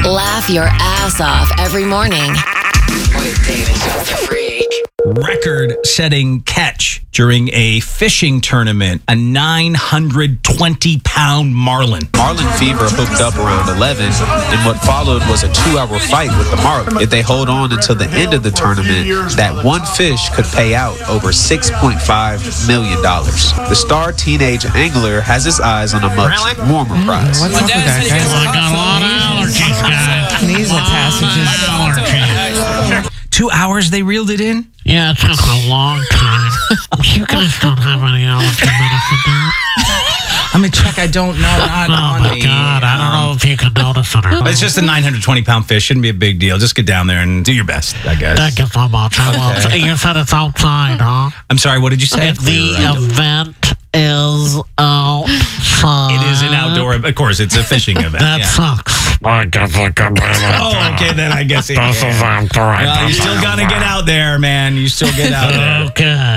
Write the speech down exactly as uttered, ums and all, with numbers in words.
Laugh your ass off every morning with David the Freak. Record-setting catch during a fishing tournament. A nine hundred twenty pound marlin. Marlin fever hooked up around eleven, and what followed was a two-hour fight with the marlin. If they hold on until the end of the tournament, that one fish could pay out over six point five million dollars. The star teenage angler has his eyes on a much warmer prize. What's up with that guy? I got a lot of allergies, guys. Nasal passages. Allergies. Two hours they reeled it in? Yeah, it took a long time. You guys don't have any allergy medicine, do you? I'm gonna check. I don't know. Not Oh, on my me. God. I don't know if you can notice it or not. It's just a nine hundred twenty pound fish. Shouldn't be a big deal. Just get down there and do your best, I guess. Thank you so much. I will. Okay. You said it's outside, huh? I'm sorry, what did you say? If the event is outside. It is an outdoor, of course, it's a fishing event. That yeah. sucks. I guess I can do it. Oh, okay, then I guess it This is yeah. outdoor. Well, you still gotta get out there, man. You still get out there. Okay.